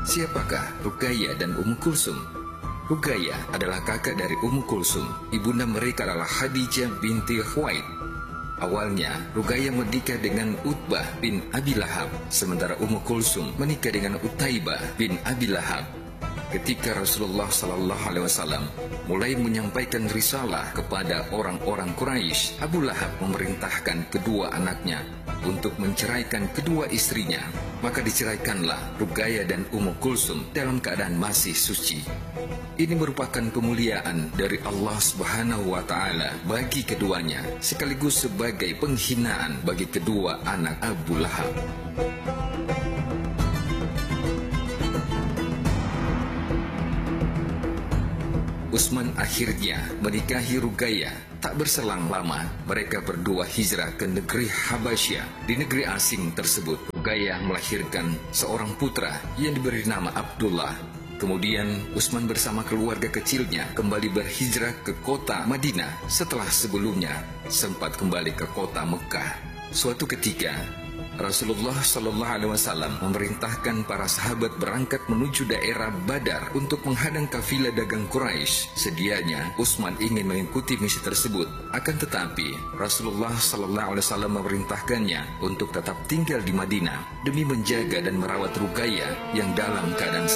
Siapakah Ruqayyah dan Ummu Kulsum? Ruqayyah adalah kakak dari Ummu Kulsum. Ibunda mereka adalah Khadijah binti Khuwailid. Awalnya, Ruqayyah menikah dengan Utbah bin Abi Lahab, sementara Ummu Kulsum menikah dengan Utaibah bin Abi Lahab. Ketika Rasulullah SAW mulai menyampaikan risalah kepada orang-orang Quraisy, Abu Lahab memerintahkan kedua anaknya untuk menceraikan kedua istrinya. Maka diceraikanlah Ruqayyah dan Ummu Kulsum dalam keadaan masih suci. Ini merupakan kemuliaan dari Allah Subhanahu wa Ta'ala bagi keduanya, sekaligus sebagai penghinaan bagi kedua anak Abu Lahab. Utsman akhirnya menikahi Ruqayyah. Tak berselang lama, mereka berdua hijrah ke negeri Habasyah. Di negeri asing tersebut, Ruqayyah melahirkan seorang putra yang diberi nama Abdullah. Kemudian Utsman bersama keluarga kecilnya kembali berhijrah ke kota Madinah setelah sebelumnya sempat kembali ke kota Mekah. Suatu ketika, Rasulullah SAW memerintahkan para sahabat berangkat menuju daerah Badar untuk menghadang kafilah dagang Quraisy. Sedianya Utsman ingin mengikuti misi tersebut, akan tetapi Rasulullah SAW memerintahkannya untuk tetap tinggal di Madinah demi menjaga dan merawat Ruqayyah yang dalam keadaan